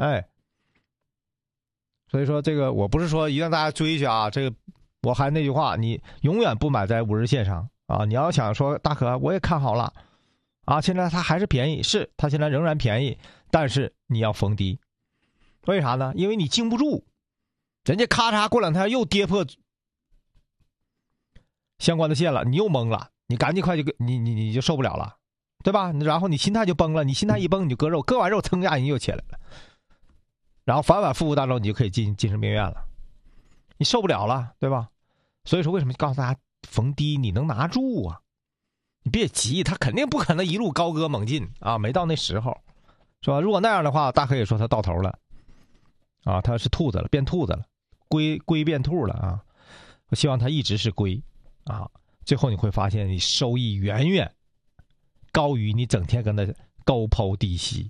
哎，所以说这个我不是说一定让大家追去啊，这个我还那句话，你永远不买在5日线上啊！你要想说大可我也看好了啊，现在它还是便宜，是它现在仍然便宜，但是你要逢低，为啥呢？因为你经不住，人家咔嚓过2天又跌破相关的线了，你又懵了，你赶紧快就你就受不了了，对吧？然后你心态就崩了，你心态一崩你就割肉，割完肉噌下你又起来了，然后反反复复当中你就可以进精神病院了，你受不了了，对吧？所以说为什么告诉大家逢低你能拿住啊？你别急，他肯定不可能一路高歌猛进啊，没到那时候，是吧？如果那样的话，大可以说他到头了啊，他是兔子了，变兔子了，龟变兔了啊！我希望他一直是龟啊，最后你会发现你收益远远高于你整天跟他高抛低吸。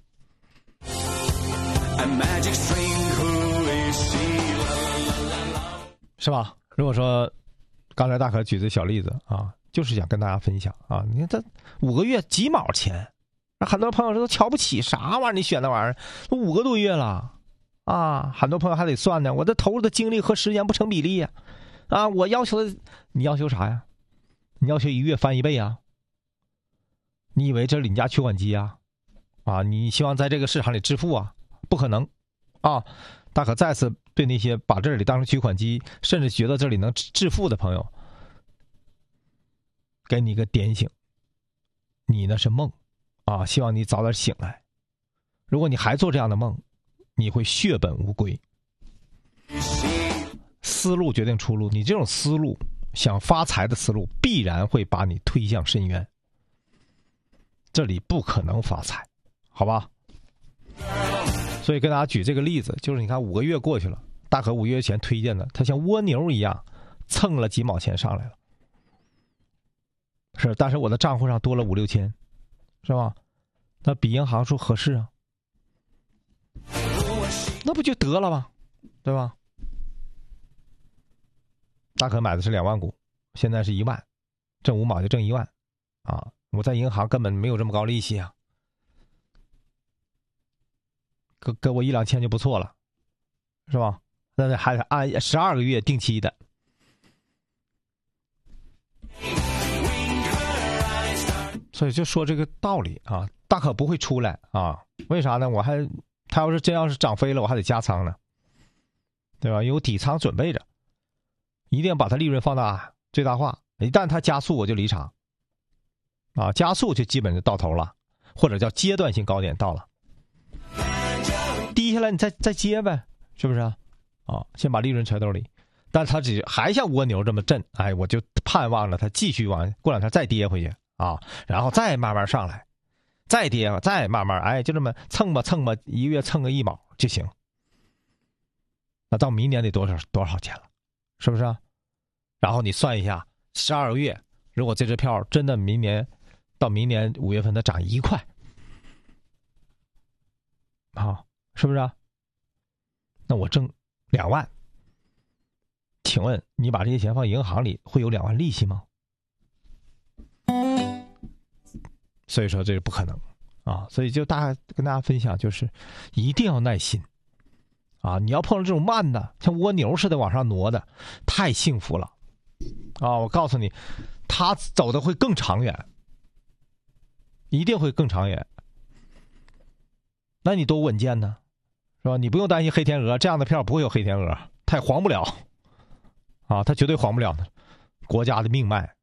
是吧？如果说刚才大可举的小例子啊，就是想跟大家分享啊，你看这5个月几毛钱，很多朋友都瞧不起，啥玩意儿你选那玩意儿都5个多月了啊，很多朋友还得算呢，我这投入的精力和时间不成比例呀啊，我要求的你要求啥呀？你要求1月翻1倍啊？你以为这是你家取款机啊？啊，你希望在这个市场里致富啊？不可能啊！大可再次对那些把这里当成取款机，甚至觉得这里能致富的朋友，给你一个点醒，你那是梦啊！希望你早点醒来。如果你还做这样的梦，你会血本无归。思路决定出路，你这种思路想发财的思路，必然会把你推向深渊。这里不可能发财，好吧？所以跟大家举这个例子，就是你看5个月过去了，大可5个月前推荐的，它像蜗牛一样蹭了几毛钱上来了，是，但是我的账户上多了5、6千，是吧？那比银行说合适啊，那不就得了吗？对吧？大可买的是2万股，现在是1万，挣5毛就挣1万啊！我在银行根本没有这么高利息啊。给我1、2千就不错了，是吧？但是还按12个月定期的。所以就说这个道理啊，大可不会出来啊？为啥呢？他要是涨飞了，我还得加仓呢，对吧？有底仓准备着，一定把它利润放大最大化。一旦它加速，我就离场啊，加速就基本就到头了，或者叫阶段性高点到了。低下来你再接呗，是不是啊？先把利润揣兜里，但他还像蜗牛这么震，哎，我就盼望着他继续过2天再跌回去啊，然后再慢慢上来，再跌，再慢慢，哎，就这么蹭吧，1个月蹭个1毛就行。那到明年得多少钱了，是不是啊？然后你算一下，12个月，如果这支票真的到明年5月份它涨1块，啊。是不是啊？那我挣2万，请问你把这些钱放银行里会有2万利息吗？所以说这是不可能啊！所以就跟大家分享，就是一定要耐心啊！你要碰到这种慢的，像蜗牛似的往上挪的，太幸福了啊！我告诉你，他走的会更长远，一定会更长远。那你多稳健呢？是吧？你不用担心黑天鹅，这样的票不会有黑天鹅，它也黄不了啊，它绝对黄不了的，国家的命脉，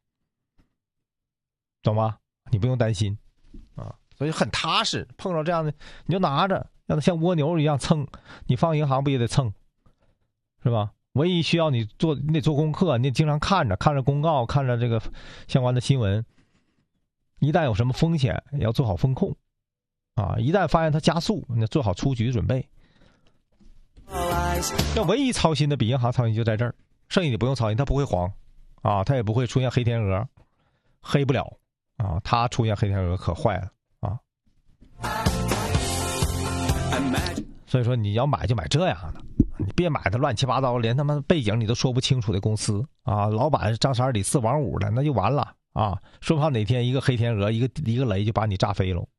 懂吗？你不用担心啊，所以很踏实。碰到这样的，你就拿着，让它像蜗牛一样蹭，你放银行不也得蹭，是吧？唯一需要你得做功课，你得经常看着公告，看着这个相关的新闻，一旦有什么风险，也要做好风控。啊！一旦发现它加速，你做好出局准备。那唯一操心的比银行操心就在这儿，剩下你不用操心，它不会黄，啊，它也不会出现黑天鹅，黑不了啊，它出现黑天鹅可坏了啊。所以说你要买就买这样的，你别买它乱七八糟，连他妈背景你都说不清楚的公司啊，老板张三李四王五的，那就完了啊，说不好哪天一个黑天鹅一个雷就把你炸飞了。